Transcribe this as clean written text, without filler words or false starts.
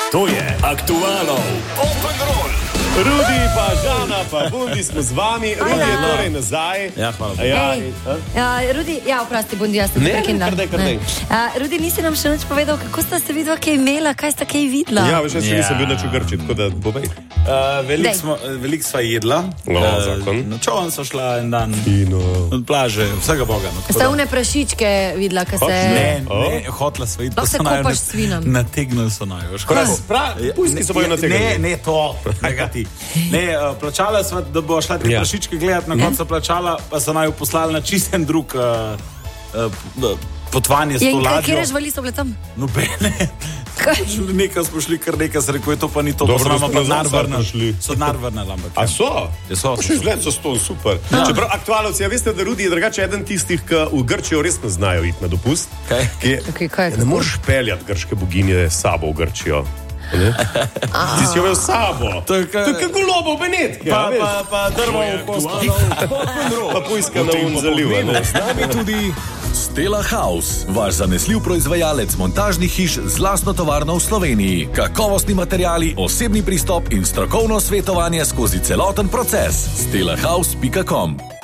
To je Aktualov Open Roll. Rudi, pa Žana, pa Bundi smo z vami. Rudi je torej nazaj. Ja, hvala. Rudi, oprosti, Bundi, jaz sem prekinila. Rudi, nisi nam še nič povedal, kako sta se vidva kaj imela, kaj sta kaj videla? Ja, veš, jaz nisem bil nič v Grči, tako da povej. Veliko sva jedla. Na čovn sva šla en dan. Od plaže, vsega Boga. Sta une prašičke videla, kaj se... Ne, hotla sva videla. Lahko se kopaš s svinom. Nategnili so naju. Pujski so bojo nategnili. Ne, to. Ne, plačala sva, da bo šla te prašičke gledati, na koncu plačala, pa so naju poslali na čisten drug potvanje s to ladjo. Kjere živali so bile tam? Nobene. Nekaj smo šli, kar nekaj se rekel, je to pa ni to. Dobro, da smo nazad vrnili. So denar vrnili, ampak. A so? So. Zgled so ston, super. Čeprav aktualovci, ja veste, da Rudi je drugače eden tistih, ki v Grčijo res ne znajo iti na dopust. Kaj? Ne moreš peljati grške boginje s sabo v Grčijo. Ti si jo imel s sabo. To je kot golobo v Benetke. Pa drvo v kostu. Pa pujska na zaliv. Z nami tudi Stella House, vaš zanesljiv proizvajalec montažnih hiš z lastno tovarno v Sloveniji. Kakovostni materiali, osebni pristop in strokovno svetovanje skozi celoten proces. stellahouse.com